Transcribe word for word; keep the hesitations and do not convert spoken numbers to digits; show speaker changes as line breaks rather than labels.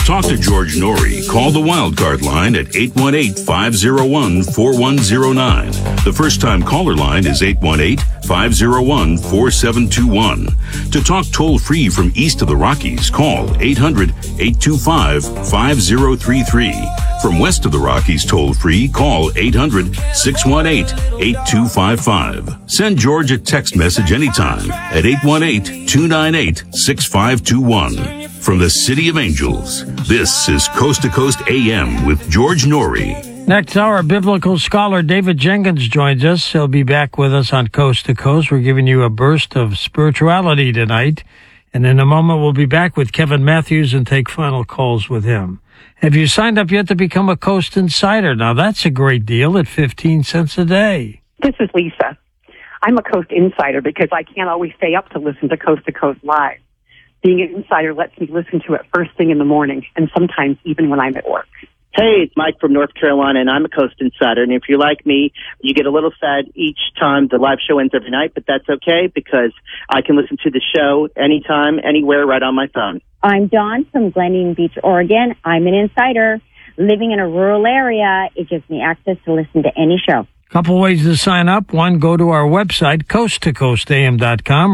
talk to George Norrie, call the Wildcard line at eight one eight, five oh one, four one oh nine. The first-time caller line is eight one eight, five oh one, four seven two one. To talk toll-free from east of the Rockies, call eight hundred, eight two five, five oh three three. From west of the Rockies toll-free, call eight hundred, six one eight, eight two five five. Send George a text message anytime at eight one eight, two nine eight, six five two one. From the City of Angels, this is Coast to Coast A M with George Norrie.
Next hour, biblical scholar David Jenkins joins us. He'll be back with us on Coast to Coast. We're giving you a burst of spirituality tonight. And in a moment, we'll be back with Kevin Matthews and take final calls with him. Have you signed up yet to become a Coast Insider? Now, that's a great deal at fifteen cents a day.
This is Lisa. I'm a Coast Insider because I can't always stay up to listen to Coast to Coast Live. Being an insider lets me listen to it first thing in the morning, and sometimes even when I'm at work.
Hey, it's Mike from North Carolina, and I'm a Coast Insider. And if you're like me, you get a little sad each time the live show ends every night, but that's okay because I can listen to the show anytime, anywhere, right on my phone.
I'm Dawn from Glendian Beach, Oregon. I'm an insider. Living in a rural area, it gives me access to listen to any show.
Couple ways to sign up. One, go to our website, coast to coast a m dot com.